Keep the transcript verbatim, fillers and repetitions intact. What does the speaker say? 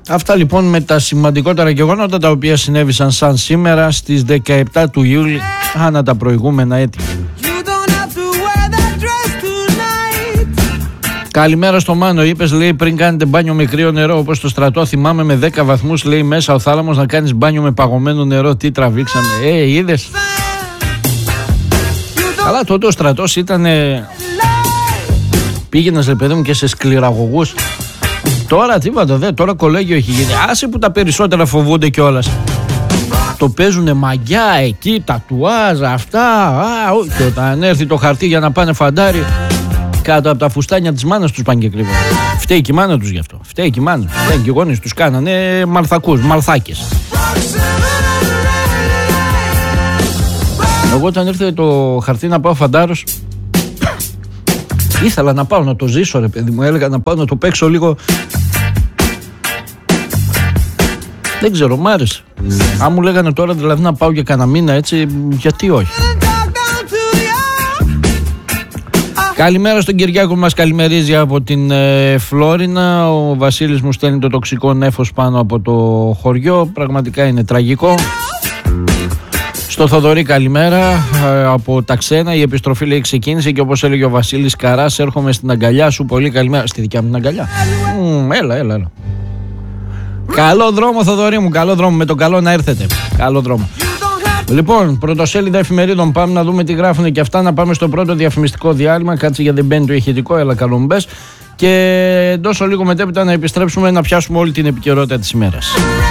Αυτά λοιπόν με τα σημαντικότερα γεγονότα τα οποία συνέβησαν σαν σήμερα στις δεκαεπτά του Ιούλη, ανά τα προηγούμενα έτη. Καλημέρα στο Μάνο, είπες λέει πριν κάνετε μπάνιο με κρύο νερό όπως στο στρατό, θυμάμαι με δέκα βαθμούς λέει μέσα ο θάλαμος να κάνεις μπάνιο με παγωμένο νερό, τι τραβήξαμε, ε είδες. Αλλά τότε ο στρατός ήταν, πήγαινες ρε παιδί μου και σε σκληραγωγούς. Τώρα τίποτα δε, τώρα κολέγιο έχει γίνει. Άσε που τα περισσότερα φοβούνται κιόλας. Το παίζουνε μαγιά εκεί, τατουάζ, αυτά. Α, ό, και όταν έρθει το χαρτί για να πάνε φαντάρι, κάτω από τα φουστάνια της μάνας τους πάνε και κρύβουν. Φταίει και η μάνα τους γι' αυτό. Φταίει και η μάνα τους. Φταίει και οι γονείς τους κάνανε μαλθακούς, μαλθάκες. Εγώ όταν ήρθε το χαρτί να πάω φαντάρος, ήθελα να πάω να το ζήσω ρε παιδί μου, έλεγα να πάω να το παίξω λίγο. Δεν ξέρω, μ' άρεσε. Αν μου λέγανε τώρα δηλαδή να πάω για κανένα μήνα έτσι, γιατί όχι. Καλημέρα στον Κυριάκο μας καλημερίζει από την ε, Φλόρινα. Ο Βασίλης μου στέλνει το τοξικό νέφος πάνω από το χωριό. Πραγματικά είναι τραγικό. Στο Θοδωρή καλημέρα ε, από τα ξένα. Η επιστροφή λέει ξεκίνησε και όπως έλεγε ο Βασίλης Καράς, έρχομαι στην αγκαλιά σου. Πολύ καλημέρα. Στη δικιά μου την αγκαλιά. Mm, έλα, έλα, έλα. Καλό δρόμο Θοδωρή μου, καλό δρόμο. Με τον καλό να έρθετε. Καλό δρόμο. Λοιπόν, πρωτοσέλιδα εφημερίδων, πάμε να δούμε τι γράφουν και αυτά. Να πάμε στο πρώτο διαφημιστικό διάλειμμα. Κάτσε για δεν μπαίνει το ηχητικό, έλα καλό μπες. Και εντός λίγο μετέπειτα να επιστρέψουμε να πιάσουμε όλη την επικαιρότητα της ημέρας.